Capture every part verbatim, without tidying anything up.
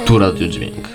Tu Radio Dźwięk.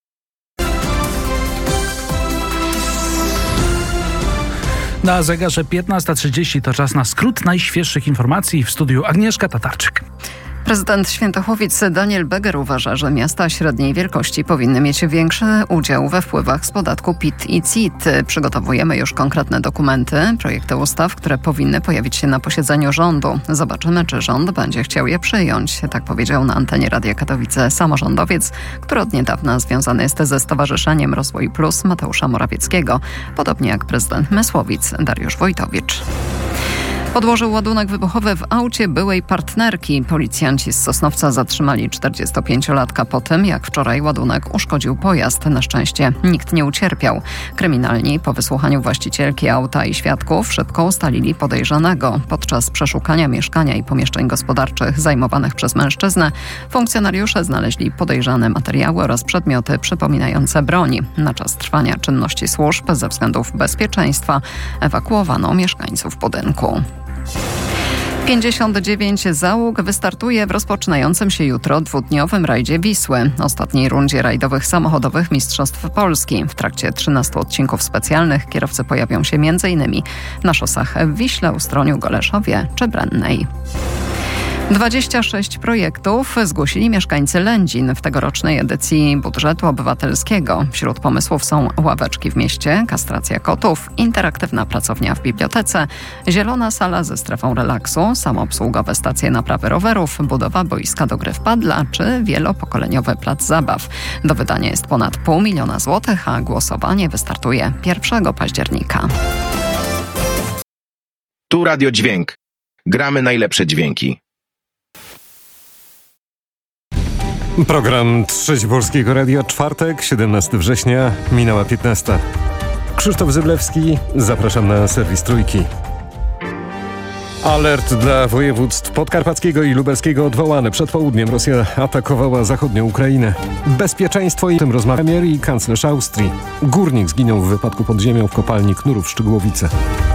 Na zegarze piętnasta trzydzieści to czas na skrót najświeższych informacji. W studiu Agnieszka Tatarczyk. Prezydent Świętochłowic Daniel Beger uważa, że miasta średniej wielkości powinny mieć większy udział we wpływach z podatku P I T i C I T. Przygotowujemy już konkretne dokumenty, projekty ustaw, które powinny pojawić się na posiedzeniu rządu. Zobaczymy, czy rząd będzie chciał je przyjąć. Tak powiedział na antenie Radia Katowice samorządowiec, który od niedawna związany jest ze Stowarzyszeniem Rozwój Plus Mateusza Morawieckiego, podobnie jak prezydent Mysłowic Dariusz Wojtowicz. Podłożył ładunek wybuchowy w aucie byłej partnerki. Policjanci z Sosnowca zatrzymali czterdziestopięciolatka po tym, jak wczoraj ładunek uszkodził pojazd. Na szczęście nikt nie ucierpiał. Kryminalni po wysłuchaniu właścicielki auta i świadków szybko ustalili podejrzanego. Podczas przeszukania mieszkania i pomieszczeń gospodarczych zajmowanych przez mężczyznę funkcjonariusze znaleźli podejrzane materiały oraz przedmioty przypominające broń. Na czas trwania czynności służb ze względów bezpieczeństwa ewakuowano mieszkańców budynku. pięćdziesiąt dziewięć załóg wystartuje w rozpoczynającym się jutro dwudniowym rajdzie Wisły, ostatniej rundzie rajdowych samochodowych Mistrzostw Polski. W trakcie trzynastu odcinków specjalnych kierowcy pojawią się m.in. na szosach w Wiśle, Ustroniu, Goleszowie czy Brennej. dwadzieścia sześć projektów zgłosili mieszkańcy Lędzin w tegorocznej edycji budżetu obywatelskiego. Wśród pomysłów są ławeczki w mieście, kastracja kotów, interaktywna pracownia w bibliotece, zielona sala ze strefą relaksu, samoobsługowe stacje naprawy rowerów, budowa boiska do gry w padla czy wielopokoleniowy plac zabaw. Do wydania jest ponad pół miliona złotych, a głosowanie wystartuje pierwszego października. Tu Radio Dźwięk. Gramy najlepsze dźwięki. Program Trzeci Polskiego Radia, czwartek, siedemnastego września, minęła piętnasta. Krzysztof Zyblewski, zapraszam na serwis Trójki. Alert dla województw podkarpackiego i lubelskiego odwołany. Przed południem Rosja atakowała zachodnią Ukrainę. Bezpieczeństwo i tym rozmawia premier i kanclerz Austrii. Górnik zginął w wypadku pod ziemią w kopalni Knurów Szczygłowice.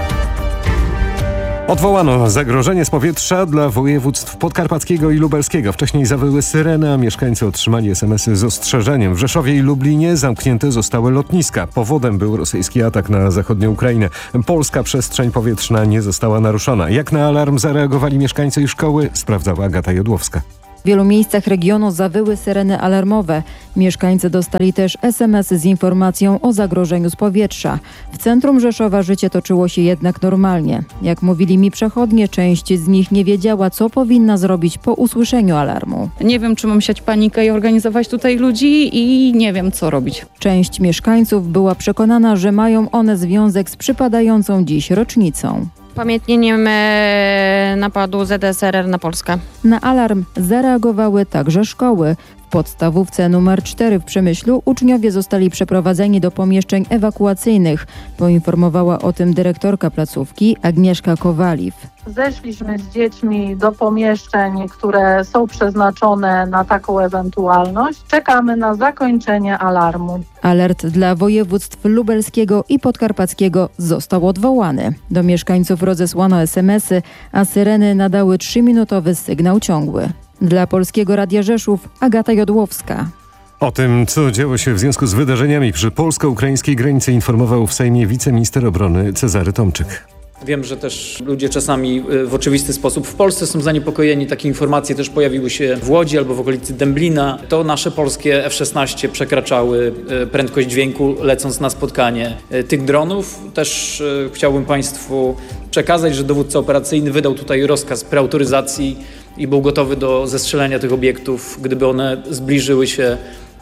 Odwołano zagrożenie z powietrza dla województw podkarpackiego i lubelskiego. Wcześniej zawyły syreny, a mieszkańcy otrzymali es em esy z ostrzeżeniem. W Rzeszowie i Lublinie zamknięte zostały lotniska. Powodem był rosyjski atak na zachodnią Ukrainę. Polska przestrzeń powietrzna nie została naruszona. Jak na alarm zareagowali mieszkańcy i szkoły, sprawdzała Agata Jodłowska. W wielu miejscach regionu zawyły syreny alarmowe. Mieszkańcy dostali też es em esy z informacją o zagrożeniu z powietrza. W centrum Rzeszowa życie toczyło się jednak normalnie. Jak mówili mi przechodnie, część z nich nie wiedziała, co powinna zrobić po usłyszeniu alarmu. Nie wiem, czy mam siać panikę i organizować tutaj ludzi i nie wiem, co robić. Część mieszkańców była przekonana, że mają one związek z przypadającą dziś rocznicą. Upamiętnieniem napadu zet es er er na Polskę. Na alarm zareagowały także szkoły. W podstawówce numer cztery w Przemyślu uczniowie zostali przeprowadzeni do pomieszczeń ewakuacyjnych. Poinformowała o tym dyrektorka placówki Agnieszka Kowaliw. Zeszliśmy z dziećmi do pomieszczeń, które są przeznaczone na taką ewentualność. Czekamy na zakończenie alarmu. Alert dla województw lubelskiego i podkarpackiego został odwołany. Do mieszkańców rozesłano es em esy, a syreny nadały trzyminutowy sygnał ciągły. Dla Polskiego Radia Rzeszów Agata Jodłowska. O tym, co działo się w związku z wydarzeniami przy polsko-ukraińskiej granicy, informował w Sejmie wiceminister obrony Cezary Tomczyk. Wiem, że też ludzie czasami w oczywisty sposób w Polsce są zaniepokojeni. Takie informacje też pojawiły się w Łodzi albo w okolicy Dęblina. To nasze polskie F szesnaście przekraczały prędkość dźwięku, lecąc na spotkanie tych dronów. Też chciałbym Państwu przekazać, że dowódca operacyjny wydał tutaj rozkaz preautoryzacji i był gotowy do zestrzelenia tych obiektów, gdyby one zbliżyły się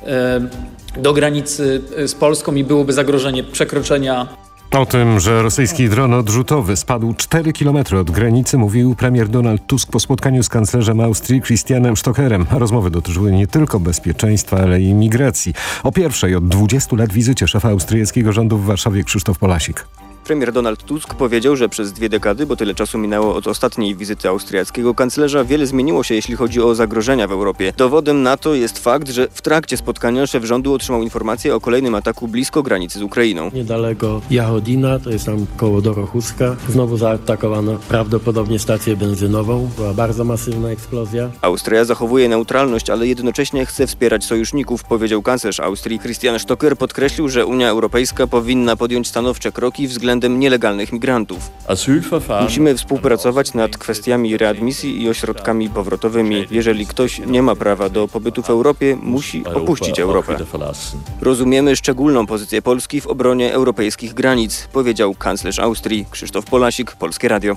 do granicy z Polską i byłoby zagrożenie przekroczenia. O tym, że rosyjski dron odrzutowy spadł cztery kilometry od granicy, mówił premier Donald Tusk po spotkaniu z kanclerzem Austrii Christianem Stocherem. Rozmowy dotyczyły nie tylko bezpieczeństwa, ale i migracji. O pierwszej od dwudziestu lat wizycie szefa austriackiego rządu w Warszawie Krzysztof Polasik. Premier Donald Tusk powiedział, że przez dwie dekady, bo tyle czasu minęło od ostatniej wizyty austriackiego kanclerza, wiele zmieniło się, jeśli chodzi o zagrożenia w Europie. Dowodem na to jest fakt, że w trakcie spotkania szef rządu otrzymał informację o kolejnym ataku blisko granicy z Ukrainą. Niedaleko Jachodina, to jest tam koło Dorochuska, znowu zaatakowano prawdopodobnie stację benzynową. Była bardzo masywna eksplozja. Austria zachowuje neutralność, ale jednocześnie chce wspierać sojuszników, powiedział kanclerz Austrii Christian Stocker. Podkreślił, że Unia Europejska powinna podjąć stanowcze kroki względem nielegalnych migrantów. Musimy współpracować nad kwestiami readmisji i ośrodkami powrotowymi. Jeżeli ktoś nie ma prawa do pobytu w Europie, musi opuścić Europę. Rozumiemy szczególną pozycję Polski w obronie europejskich granic, powiedział kanclerz Austrii Krzysztof Polasik, Polskie Radio.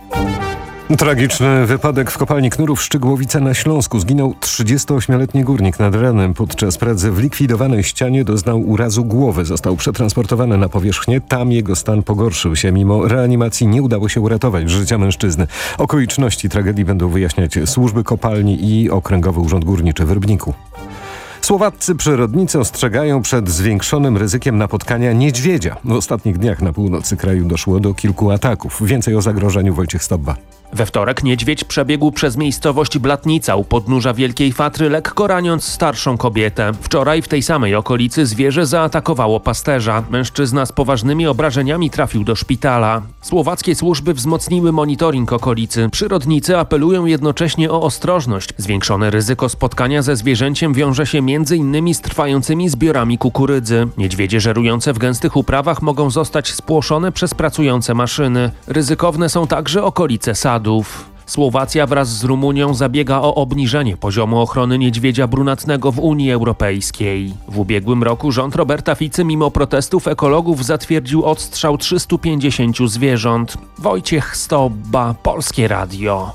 Tragiczny wypadek w kopalni Knurów Szczygłowice na Śląsku. Zginął trzydziestoośmioletni górnik. Nad ranem podczas pracy w likwidowanej ścianie doznał urazu głowy. Został przetransportowany na powierzchnię. Tam jego stan pogorszył się. Mimo reanimacji nie udało się uratować życia mężczyzny. Okoliczności tragedii będą wyjaśniać służby kopalni i Okręgowy Urząd Górniczy w Rybniku. Słowaccy przyrodnicy ostrzegają przed zwiększonym ryzykiem napotkania niedźwiedzia. W ostatnich dniach na północy kraju doszło do kilku ataków. Więcej o zagrożeniu Wojciech Stobba. We wtorek niedźwiedź przebiegł przez miejscowość Blatnica u podnóża Wielkiej Fatry, lekko raniąc starszą kobietę. Wczoraj w tej samej okolicy zwierzę zaatakowało pasterza. Mężczyzna z poważnymi obrażeniami trafił do szpitala. Słowackie służby wzmocniły monitoring okolicy. Przyrodnicy apelują jednocześnie o ostrożność. Zwiększone ryzyko spotkania ze zwierzęciem wiąże się między innymi z trwającymi zbiorami kukurydzy. Niedźwiedzie żerujące w gęstych uprawach mogą zostać spłoszone przez pracujące maszyny. Ryzykowne są także okolice sadów. Słowacja wraz z Rumunią zabiega o obniżenie poziomu ochrony niedźwiedzia brunatnego w Unii Europejskiej. W ubiegłym roku rząd Roberta Ficy mimo protestów ekologów zatwierdził odstrzał trzystu pięćdziesięciu zwierząt. Wojciech Stobba, Polskie Radio.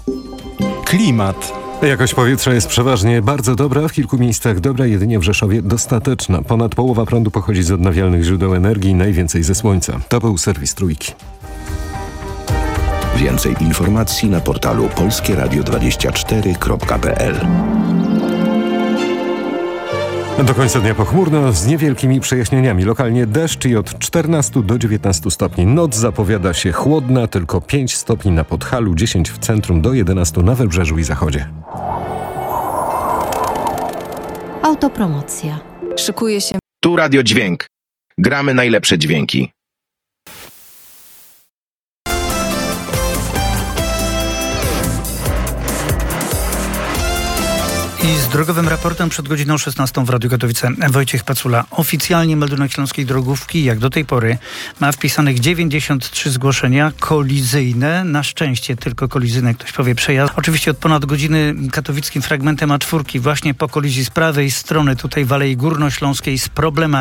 Klimat. Jakość powietrza jest przeważnie bardzo dobra, w kilku miejscach dobra, jedynie w Rzeszowie dostateczna. Ponad połowa prądu pochodzi z odnawialnych źródeł energii, najwięcej ze słońca. To był serwis Trójki. Więcej informacji na portalu polskie radio dwadzieścia cztery kropka p l. Do końca dnia pochmurno z niewielkimi przejaśnieniami. Lokalnie deszcz i od czternastu do dziewiętnastu stopni. Noc zapowiada się chłodna, tylko pięć stopni na Podhalu, dziesięć w centrum, do jedenastu na Wybrzeżu i Zachodzie. Autopromocja. Szykuje się. Tu Radio Dźwięk. Gramy najlepsze dźwięki. I z drogowym raportem przed godziną szesnastą w Radiu Katowice Wojciech Pacula. Oficjalnie meldunek Śląskiej Drogówki, jak do tej pory, ma wpisanych dziewięćdziesiąt trzy zgłoszenia kolizyjne. Na szczęście tylko kolizyjne, ktoś powie, przejazd. Oczywiście od ponad godziny katowickim fragmentem A cztery właśnie po kolizji z prawej strony, tutaj w Alei Górnośląskiej z problemami.